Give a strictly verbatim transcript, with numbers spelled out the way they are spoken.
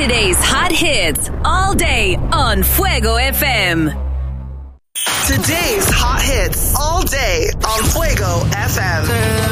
Saturday's hot hits all day on Fuego F M. Today's hot hits